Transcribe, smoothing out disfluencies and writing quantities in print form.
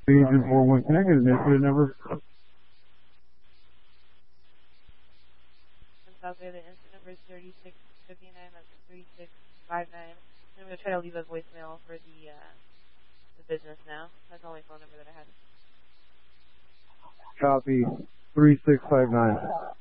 Agent 41, can I get an incident number? Okay, the incident number is 3659, that's 3659. I'm going to try to leave a voicemail for the business now. That's the only phone number that I had. Copy 3659.